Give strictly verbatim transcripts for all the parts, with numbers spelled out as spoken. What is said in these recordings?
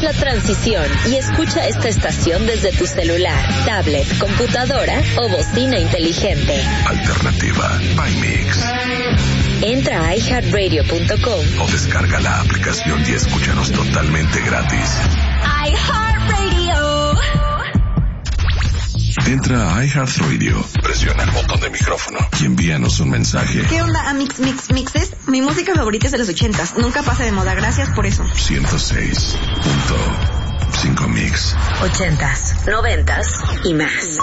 la transición y escucha esta estación desde tu celular, tablet, computadora o bocina inteligente. Alternativa by Mix. Entra a i heart radio punto com o descarga la aplicación y escúchanos totalmente gratis. iHeartRadio. Entra a iHeartRadio, presiona el botón de micrófono y envíanos un mensaje. ¿Qué onda, Amix Mix Mixes? Mi música favorita es de los ochentas. Nunca pasa de moda. Gracias por eso. ciento seis punto cinco Mix. Ochentas, noventas y más.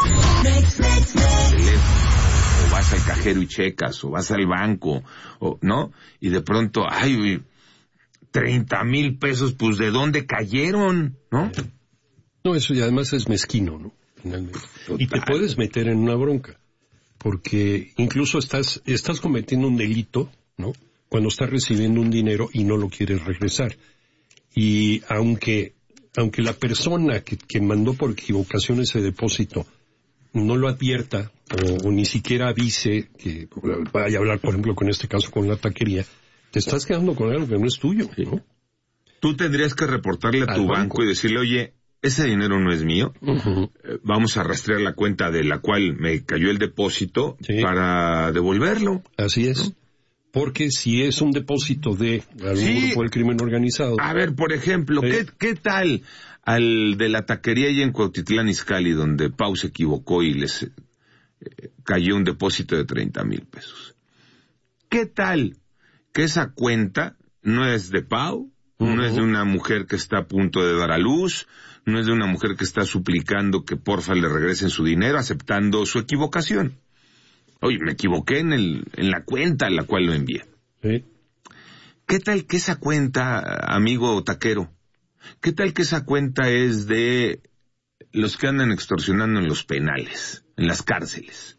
O vas al cajero y checas, o vas al banco, o ¿no? Y de pronto, ay, treinta mil pesos, pues ¿de dónde cayeron? ¿No? No, eso y además es mezquino, ¿no? Finalmente. Total. Y te puedes meter en una bronca, porque incluso estás, estás cometiendo un delito, ¿no? Cuando estás recibiendo un dinero y no lo quieres regresar. Y aunque, aunque la persona que, que mandó por equivocación ese depósito no lo advierta, o, o ni siquiera avise que vaya a hablar, por ejemplo, con este caso con la taquería, te estás quedando con algo que no es tuyo, ¿no? Tú tendrías que reportarle a tu banco. banco y decirle, oye, ese dinero no es mío, uh-huh. eh, vamos a rastrear la cuenta de la cual me cayó el depósito sí. para devolverlo. Así es. ¿No? Porque si es un depósito de algún sí. grupo del crimen organizado. A ver, por ejemplo, sí. ¿qué, ¿qué tal al de la taquería allá en Cuautitlán Izcalli, donde Pau se equivocó y les eh, cayó un depósito de treinta mil pesos? ¿Qué tal que esa cuenta no es de Pau, uh-huh. no es de una mujer que está a punto de dar a luz, no es de una mujer que está suplicando que porfa le regresen su dinero, aceptando su equivocación? Oye, me equivoqué en el en la cuenta a la cual lo envié. Sí. ¿Qué tal que esa cuenta, amigo taquero, qué tal que esa cuenta es de los que andan extorsionando en los penales, en las cárceles?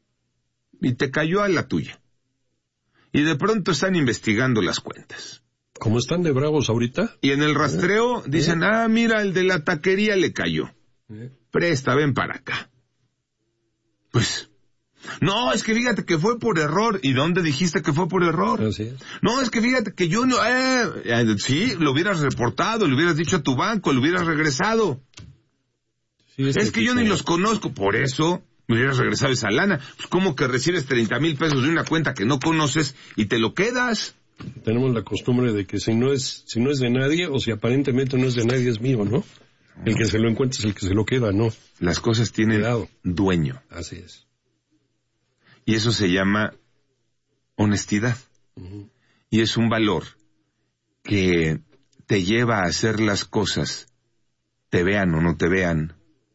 Y te cayó a la tuya. Y de pronto están investigando las cuentas. ¿Cómo están de bravos ahorita? Y en el rastreo ¿Eh? dicen, ah, mira, el de la taquería le cayó. ¿Eh? Presta, ven para acá. Pues, no, es que fíjate que fue por error. ¿Y dónde dijiste que fue por error? Así es. No, es que fíjate que yo no... Eh, eh, sí, lo hubieras reportado, le hubieras dicho a tu banco, lo hubieras regresado. Sí, es, es que, que yo ni los conozco, por eso me hubieras regresado esa lana. Pues, ¿cómo que recibes treinta mil pesos de una cuenta que no conoces y te lo quedas? Tenemos la costumbre de que si no es si no es de nadie, o si aparentemente no es de nadie, es mío, ¿no? El que se lo encuentra es el que se lo queda, ¿no? Las cosas tienen Cuidado. dueño. Así es. Y eso se llama honestidad. Uh-huh. Y es un valor que te lleva a hacer las cosas, te vean o no te vean,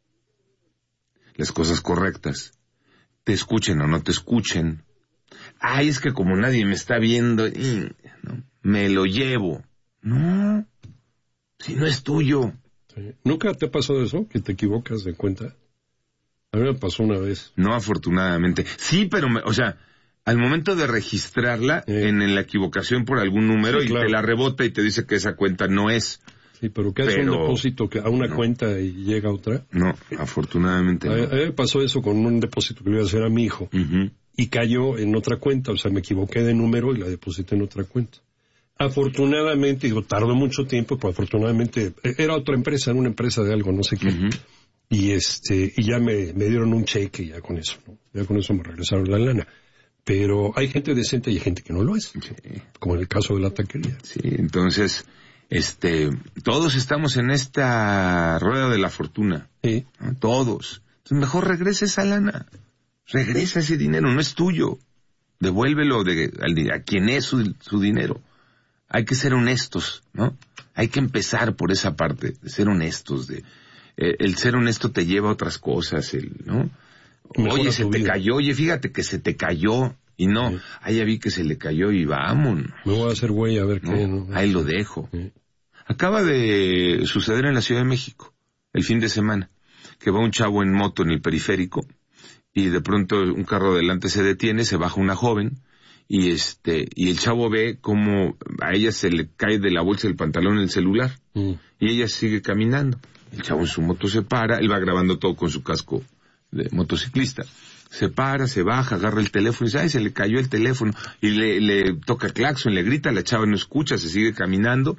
las cosas correctas, te escuchen o no te escuchen. Ay, es que como nadie me está viendo, ¿no? Me lo llevo. No, si no es tuyo. Sí. ¿Nunca te ha pasado eso, que te equivocas de cuenta? A mí me pasó una vez. No, afortunadamente. Sí, pero, me, o sea, al momento de registrarla sí. en, en la equivocación por algún número sí, y claro. te la rebota y te dice que esa cuenta no es. Sí, pero ¿qué hace un depósito que a una no. cuenta y llega a otra? No, afortunadamente a, no. A mí me pasó eso con un depósito que le iba a hacer a mi hijo. Uh-huh. Y cayó en otra cuenta, o sea, me equivoqué de número y la deposité en otra cuenta. Afortunadamente, digo, tardó mucho tiempo, pero afortunadamente, era otra empresa, era una empresa de algo, no sé qué. Uh-huh. Y este, y ya me, me dieron un cheque ya con eso, ¿no? Ya con eso me regresaron la lana. Pero hay gente decente y hay gente que no lo es. Sí. Como en el caso de la taquería. Sí, entonces, este, todos estamos en esta rueda de la fortuna. Sí. ¿No? Todos. Entonces mejor regresa esa lana. Regresa ese dinero, no es tuyo. Devuélvelo de, a, a quien es su, su dinero. Hay que ser honestos, ¿no? Hay que empezar por esa parte, de ser honestos. De, eh, el ser honesto te lleva a otras cosas, el, ¿no? Mejora oye, se te vida. cayó, oye, fíjate que se te cayó. Y no, sí. ahí ya vi que se le cayó y vámonos. Me voy a hacer güey a ver ¿no? qué. ¿no? Ahí lo dejo. Sí. Acaba de suceder en la Ciudad de México, el fin de semana, que va un chavo en moto en el periférico, y de pronto un carro adelante se detiene, se baja una joven, y este, y el chavo ve como a ella se le cae de la bolsa del pantalón el celular, mm. y ella sigue caminando. El chavo en su moto se para, él va grabando todo con su casco de motociclista. Se para, se baja, agarra el teléfono y dice, ay, se le cayó el teléfono, y le, le toca claxon, le grita, la chava no escucha, se sigue caminando,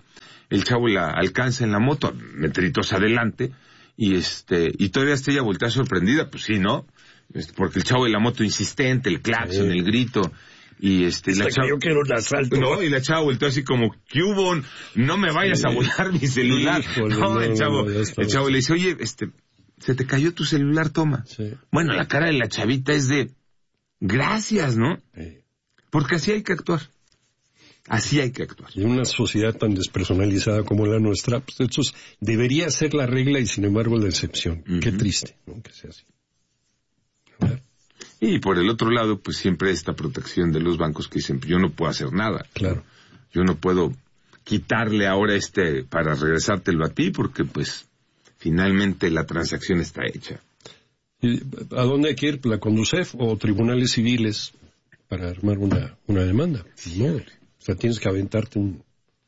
el chavo la alcanza en la moto, metritos adelante, y este, y todavía hasta ella voltea sorprendida, pues sí, ¿no? Este, porque el chavo de la moto insistente, el claxon, sí. el grito, y este, la chava, yo quiero un asalto. No, y la chava volteó así como, ¿qué hubo? No me vayas sí. a volar mi celular. Híjole, no, no, el chavo, no, el chavo le dice, oye, este, se te cayó tu celular, toma. Sí. Bueno, la cara de la chavita es de, gracias, ¿no? Sí. Porque así hay que actuar. Así hay que actuar. En una sociedad tan despersonalizada como la nuestra, pues esto es, debería ser la regla y sin embargo la excepción. Uh-huh. Qué triste, ¿no? Que sea así. Y por el otro lado, pues siempre esta protección de los bancos que dicen, yo no puedo hacer nada. Claro. Yo no puedo quitarle ahora este para regresártelo a ti porque pues finalmente la transacción está hecha. ¿Y a dónde hay que ir? ¿La Conducef o tribunales civiles para armar una, una demanda? No. O sea, tienes que aventarte un,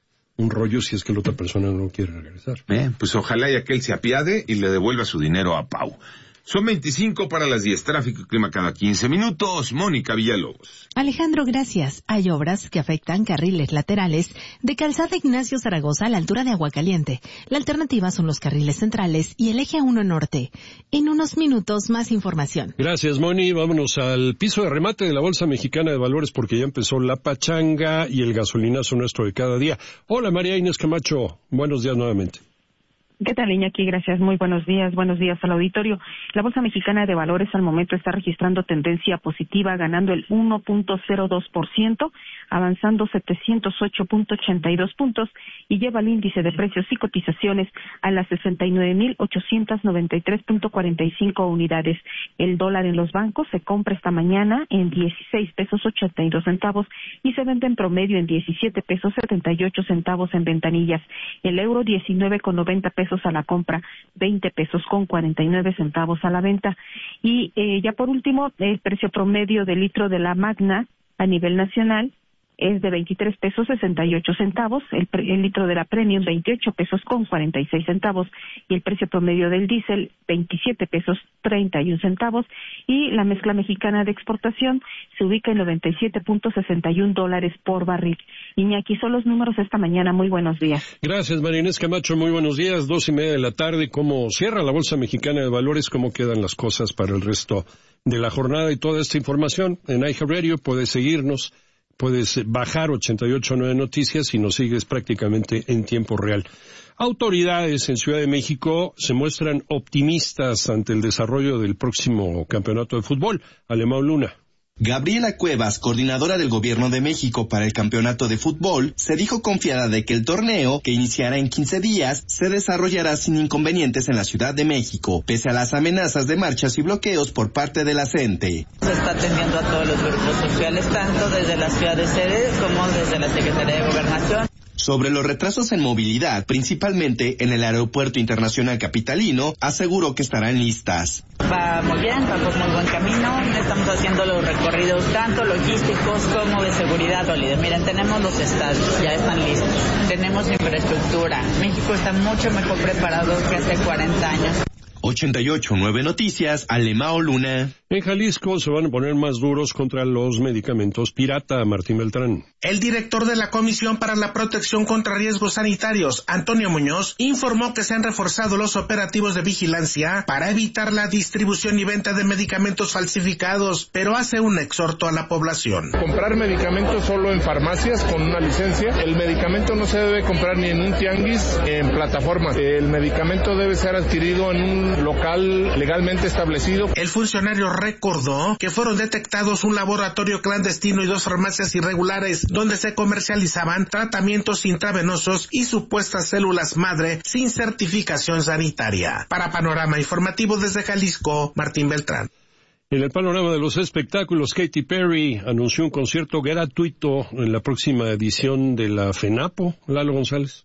un rollo si es que la otra persona no quiere regresar. Eh, pues ojalá y aquel se apiade y le devuelva su dinero a Pau. Son veinticinco para las diez. Tráfico y clima cada quince minutos. Mónica Villalobos. Alejandro, gracias. Hay obras que afectan carriles laterales de Calzada Ignacio Zaragoza a la altura de Aguacaliente. La alternativa son los carriles centrales y el eje uno norte. En unos minutos, más información. Gracias, Moni. Vámonos al piso de remate de la Bolsa Mexicana de Valores porque ya empezó la pachanga y el gasolinazo nuestro de cada día. Hola, María Inés Camacho. Buenos días nuevamente. ¿Qué tal, Iñaki? Gracias. Muy buenos días. Buenos días al auditorio. La Bolsa Mexicana de Valores al momento está registrando tendencia positiva, ganando el uno punto cero dos por ciento, avanzando setecientos ocho punto ochenta y dos puntos y lleva el índice de precios y cotizaciones a las sesenta y nueve mil ochocientos noventa y tres punto cuarenta y cinco unidades. El dólar en los bancos se compra esta mañana en dieciséis pesos ochenta y dos centavos y se vende en promedio en diecisiete pesos setenta y ocho centavos en ventanillas. El euro diecinueve con noventa pesos a la compra, veinte pesos con cuarenta y nueve centavos a la venta. Y eh, ya por último, el precio promedio del litro de la Magna a nivel nacional es de veintitrés pesos sesenta y ocho centavos, el, pre, el litro de la Premium veintiocho pesos con cuarenta y seis centavos y el precio promedio del diésel veintisiete pesos treinta y un centavos y la mezcla mexicana de exportación se ubica en noventa y siete punto sesenta y un dólares por barril. Iñaki, son los números esta mañana. Muy buenos días. Gracias, María Inés Camacho. Muy buenos días. Dos y media de la tarde. ¿Cómo cierra la Bolsa Mexicana de Valores? ¿Cómo quedan las cosas para el resto de la jornada? Y toda esta información en iHeartRadio. Puedes seguirnos. Puedes bajar ochenta y ocho punto nueve Noticias y nos sigues prácticamente en tiempo real. Autoridades en Ciudad de México se muestran optimistas ante el desarrollo del próximo campeonato de fútbol. Alemão Luna. Gabriela Cuevas, coordinadora del Gobierno de México para el Campeonato de Fútbol, se dijo confiada de que el torneo, que iniciará en quince días, se desarrollará sin inconvenientes en la Ciudad de México, pese a las amenazas de marchas y bloqueos por parte de la C E N T E. Se está atendiendo a todos los grupos sociales, tanto desde la ciudad de sede como desde la Secretaría de Gobernación. Sobre los retrasos en movilidad, principalmente en el Aeropuerto Internacional Capitalino, aseguró que estarán listas. Va muy bien, va por muy buen camino. Estamos haciendo los recorridos tanto logísticos como de seguridad sólida. Miren, tenemos los estadios, ya están listos. Tenemos infraestructura. México está mucho mejor preparado que hace cuarenta años. ochenta y ocho punto nueve Noticias, Alemão Luna. En Jalisco se van a poner más duros contra los medicamentos pirata. Martín Beltrán. El director de la Comisión para la Protección contra Riesgos Sanitarios, Antonio Muñoz, informó que se han reforzado los operativos de vigilancia para evitar la distribución y venta de medicamentos falsificados, pero hace un exhorto a la población. Comprar medicamentos solo en farmacias con una licencia. El medicamento no se debe comprar ni en un tianguis, en plataformas. El medicamento debe ser adquirido en un local legalmente establecido. El funcionario recordó que fueron detectados un laboratorio clandestino y dos farmacias irregulares donde se comercializaban tratamientos intravenosos y supuestas células madre sin certificación sanitaria. Para Panorama Informativo desde Jalisco, Martín Beltrán. En el panorama de los espectáculos, Katy Perry anunció un concierto gratuito en la próxima edición de la FENAPO. Lalo González.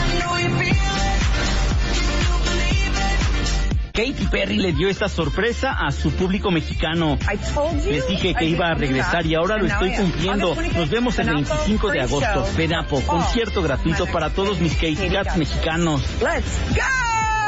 Katy Perry le dio esta sorpresa a su público mexicano. Les dije que iba a regresar y ahora lo estoy cumpliendo. Nos vemos el veinticinco de agosto. FENAPO, concierto gratuito para todos mis Katy Cats mexicanos.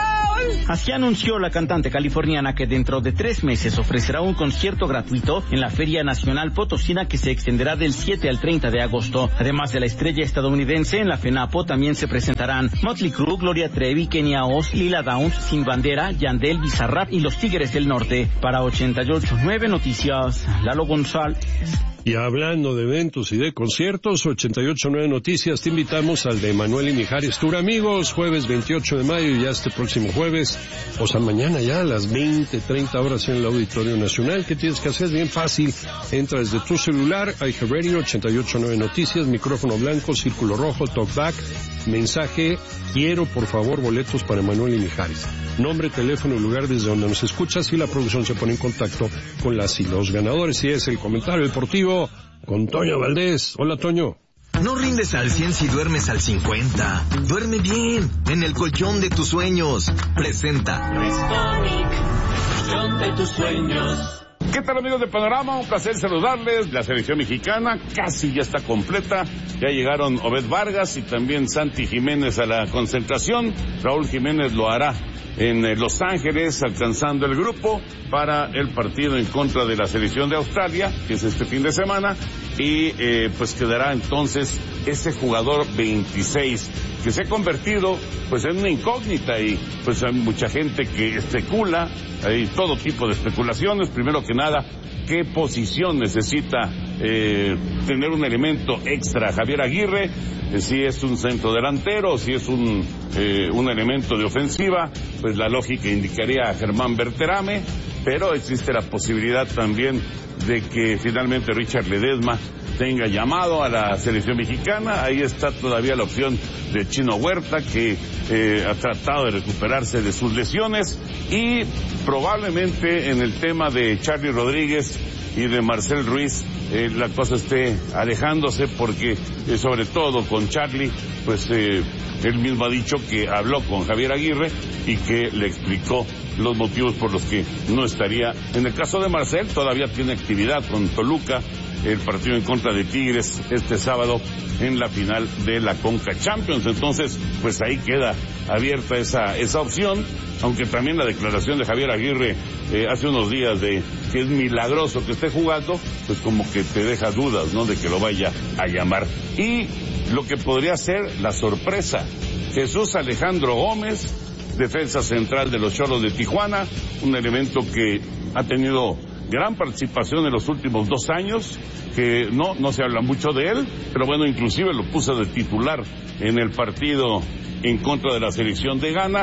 Así anunció la cantante californiana que dentro de tres meses ofrecerá un concierto gratuito en la Feria Nacional Potosina que se extenderá del siete al treinta de agosto. Además de la estrella estadounidense, en la FENAPO también se presentarán Motley Crue, Gloria Trevi, Kenia Oz, Lila Downs, Sin Bandera, Yandel, Bizarrap y los Tigres del Norte. Para ochenta y ocho punto nueve Noticias, Lalo González. Y hablando de eventos y de conciertos, ochenta y ocho punto nueve Noticias, te invitamos al de Manuel y Mijares Tour, amigos, jueves veintiocho de mayo, y ya este próximo jueves, o sea, mañana ya a las veinte, treinta horas en el Auditorio Nacional. ¿Qué tienes que hacer? Bien fácil, entra desde tu celular, iHeartRadio, ochenta y ocho punto nueve Noticias, micrófono blanco, círculo rojo, talkback, mensaje, quiero por favor boletos para Manuel y Mijares. Nombre, teléfono y lugar desde donde nos escuchas, y la producción se pone en contacto con las y los ganadores. Y es el comentario deportivo con Toño Valdés. Hola, Toño. No rindes al cien si duermes al cincuenta. Duerme bien, en el colchón de tus sueños. Presenta Restonic, colchón de tus sueños. ¿Qué tal, amigos de Panorama? Un placer saludarles. La selección mexicana casi ya está completa. Ya llegaron Obed Vargas y también Santi Jiménez a la concentración. Raúl Jiménez lo hará en Los Ángeles, alcanzando el grupo para el partido en contra de la selección de Australia, que es este fin de semana, y eh, pues quedará entonces ese jugador veintiséis, que se ha convertido pues en una incógnita, y pues hay mucha gente que especula, hay todo tipo de especulaciones. Primero que nada, ¿qué posición necesita eh, tener un elemento extra Javier Aguirre? Eh, si es un centro delantero, si es un, eh, un elemento de ofensiva, pues la lógica indicaría a Germán Berterame, pero existe la posibilidad también de que finalmente Richard Ledesma tenga llamado a la selección mexicana. Ahí está todavía la opción de Chino Huerta, que eh, ha tratado de recuperarse de sus lesiones, y probablemente en el tema de Charly Rodríguez y de Marcel Ruiz eh, la cosa esté alejándose, porque eh, sobre todo con Charly, pues eh, él mismo ha dicho que habló con Javier Aguirre y que le explicó los motivos por los que no estaría. En el caso de Marcel, todavía tiene actividad con Toluca, el partido en contra de Tigres este sábado en la final de la Conca Champions. Entonces, pues ahí queda abierta esa esa opción, aunque también la declaración de Javier Aguirre eh, hace unos días de que es milagroso que esté jugando, pues como que te deja dudas, ¿no?, de que lo vaya a llamar. Y lo que podría ser la sorpresa, Jesús Alejandro Gómez, defensa central de los Xolos de Tijuana, un elemento que ha tenido gran participación en los últimos dos años, que no, no se habla mucho de él, pero bueno, inclusive lo puso de titular en el partido en contra de la selección de Ghana,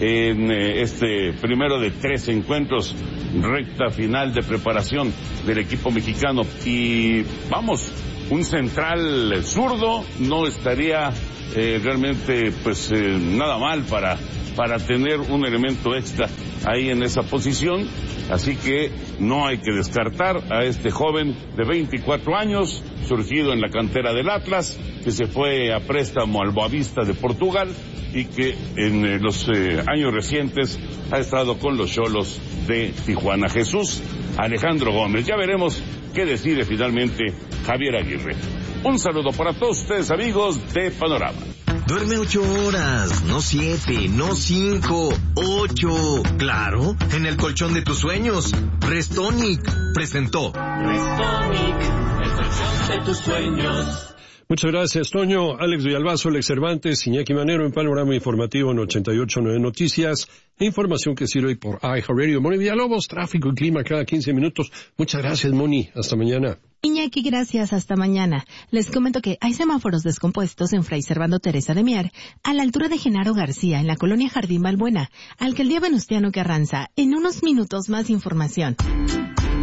en eh, este primero de tres encuentros, recta final de preparación del equipo mexicano. Y vamos, un central zurdo no estaría eh, realmente pues eh, nada mal para, para tener un elemento extra ahí en esa posición. Así que no hay que descartar a este joven de veinticuatro años, surgido en la cantera del Atlas, que se fue a préstamo al Boavista de Portugal y que en eh, los eh, años recientes ha estado con los Xolos de Tijuana. Jesús Alejandro Gómez. Ya veremos qué decide finalmente Javier Aguirre. Un saludo para todos ustedes, amigos de Panorama. Duerme ocho horas, no siete, no cinco, ocho. Claro, en el colchón de tus sueños. Restonic presentó. Restonic, el colchón de tus sueños. Muchas gracias, Toño. Alex Villalbazo, Alex Cervantes, Iñaki Manero en Panorama Informativo en ochenta y ocho punto nueve Noticias. Información que sirve por iHeartRadio. Moni Villalobos, tráfico y clima cada quince minutos. Muchas gracias, Moni. Hasta mañana. Iñaki, gracias. Hasta mañana. Les comento que hay semáforos descompuestos en Fray Servando Teresa de Mier, a la altura de Genaro García, en la colonia Jardín Balbuena, Alcaldía Venustiano Carranza. En unos minutos más información.